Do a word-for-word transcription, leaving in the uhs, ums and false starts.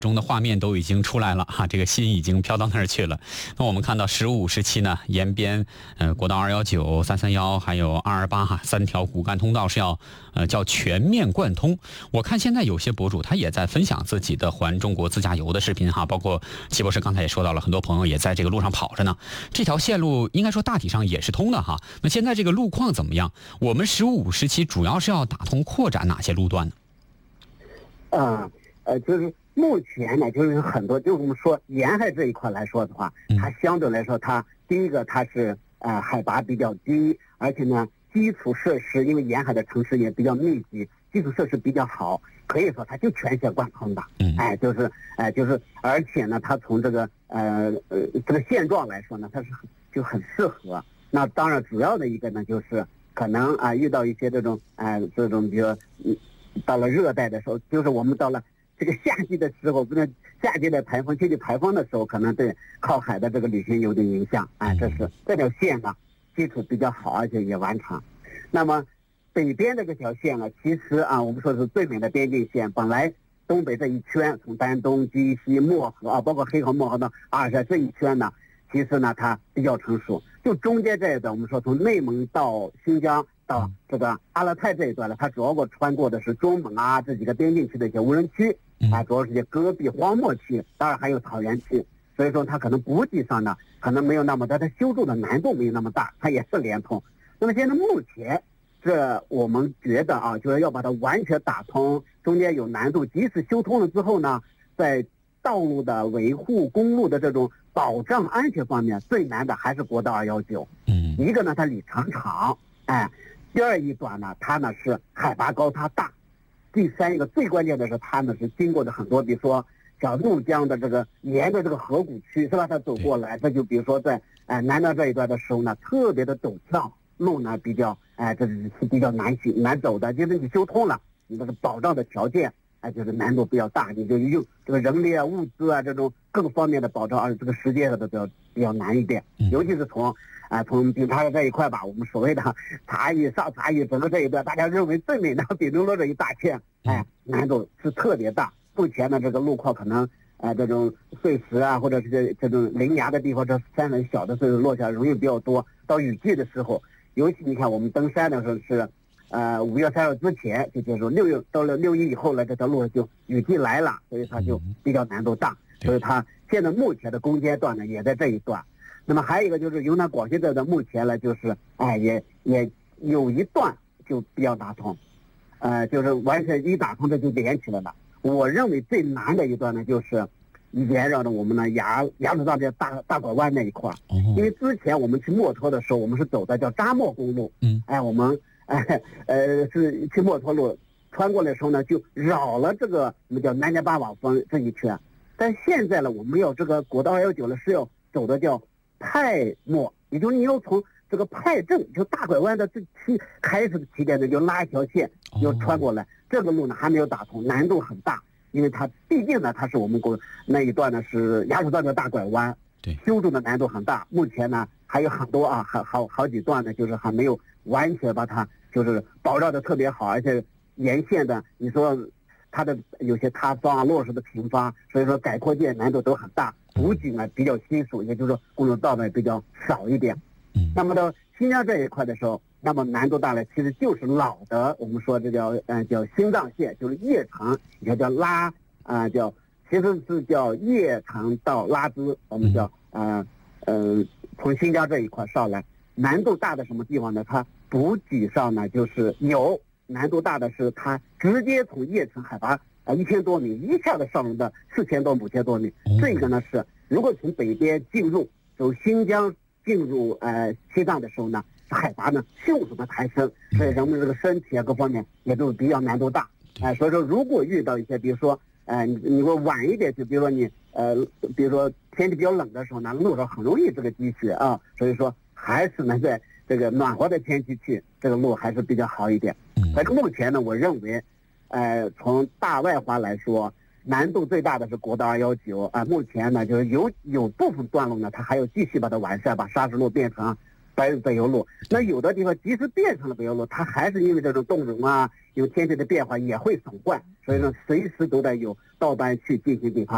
中的画面都已经出来了哈，这个心已经飘到那儿去了。那我们看到十五、十七呢，延边呃国道二一九、三三一还有二二八哈三条骨干通道是要呃叫全面贯通。我看现在有些博主他也在分享自己的环中国自驾游的视频哈，包括齐博士刚才也说到了，很多朋友也在这个路上跑着呢。这条线路应该说大体上也是通的哈。那现在这个路况怎么样？我们十五、十七主要是要打通扩展哪些路段呢？ 呃呃，就是目前呢，就是有很多，就我们说沿海这一块来说的话，它相对来说，它第一个它是呃海拔比较低，而且呢基础设施，因为沿海的城市也比较密集，基础设施比较好，可以说它就全线贯通的。嗯，哎，就是哎、呃、就是，而且呢，它从这个呃呃这个现状来说呢，它是就很适合。那当然，主要的一个呢，就是可能啊、呃、遇到一些这种哎、呃、这种比如嗯到了热带的时候，就是我们到了这个夏季的时候，不是夏季的台风、天气台风的时候，可能对靠海的这个旅行有点影响。哎，这是这条线呢，基础比较好，而且也完成。那么北边这个条线呢，其实啊，我们说是最美的边境线。本来东北这一圈，从丹东、鸡西、漠河啊，包括黑河、漠河到阿尔山这一圈呢，其实呢它比较成熟。就中间这一段，我们说从内蒙到新疆到这个阿勒泰这一段呢，它主要过穿过的是中蒙啊这几个边境区的一些无人区啊，主要是一些戈壁荒漠区，当然还有草原区。所以说它可能补给上呢，可能没有那么大，它修筑的难度没有那么大，它也是连通。那么现在目前，这我们觉得啊，就是要把它完全打通，中间有难度。即使修通了之后呢，在道路的维护、公路的这种保障安全方面，最难的还是国道二一九。嗯，一个呢，它里程长，哎，第二一段呢，它呢是海拔高、它大。第三一个最关键的是，它呢是经过的很多，比如说像怒江的这个沿着这个河谷区是吧？它走过来，这就比如说在哎南段这一段的时候呢，特别的陡峭，路呢比较哎这是比较难行难走的。就是你修通了，你这个保障的条件哎就是难度比较大，你就用这个人力啊、物资啊这种各个方面的保障，而这个时间上都比较比较难一点，尤其是从。啊，从丙察这一块吧，我们所谓的察隅、上察隅整个这一段，大家认为最美的丙中洛这一大片，哎，难度是特别大。目前呢，这个路况可能，呃，这种碎石啊，或者是这这种凌崖的地方，这山很小的，所以落下容易比较多。到雨季的时候，尤其你看我们登山的时候是，呃，五月三号之前就结束，六月到了六一以后呢，这条路就雨季来了，所以它就比较难度大。所以它现在目前的攻坚段呢，也在这一段。那么还有一个就是云南广西这段，目前呢就是哎也也有一段就比较打通，呃就是完全一打通这就连起来了。我认为最难的一段呢就是沿着的我们呢牙牙子藏这大大拐弯那一块，因为之前我们去墨脱的时候，我们是走的叫扎莫公路，嗯，哎我们哎呃是去墨脱路穿过来的时候呢，就绕了这个我们叫南迦巴瓦峰这一圈，但现在呢我们要这个国道二一九呢是要走的叫派莫，也就是你要从这个派镇，就大拐弯的这起开始的起点呢，就拉一条线，就穿过来。这个路呢还没有打通，难度很大，因为它毕竟呢，它是我们国那一段呢是牙子藏的大拐弯，对，修筑的难度很大。目前呢还有很多啊，还好好几段呢，就是还没有完全把它就是保障的特别好，而且沿线的你说它的有些塌方啊、落实的平方，所以说改扩建难度都很大。补给呢比较稀疏，也就是说公路道呢比较少一点。嗯，那么到新疆这一块的时候，那么难度大了，其实就是老的，我们说这叫呃叫新藏线，就是叶城，也叫拉啊、呃、叫其实是叫叶城到拉孜，我们叫呃呃从新疆这一块上来，难度大的什么地方呢？它补给上呢就是有难度大的是它直接从叶城海拔。啊，一千多米一下子上升到四千多、五千多米。这个呢是，如果从北边进入，从新疆进入呃西藏的时候呢，海拔呢迅速的抬升，所以人们这个身体啊各方面也都比较难度大。哎、呃，所以说如果遇到一些，比如说，呃，你你会晚一点去，比如说你呃，比如说天气比较冷的时候呢，路上很容易这个积雪啊，所以说还是能在这个暖和的天气去，这个路还是比较好一点。但是目前呢，我认为。呃，从大外环来说，难度最大的是国道二一九啊。目前呢，就是有有部分段落呢，它还要继续把它完善，把砂石路变成柏柏油路。那有的地方即使变成了柏油路，它还是因为这种冻融啊，有天气的变化也会损坏，所以说随时都得有道班去进行对抗。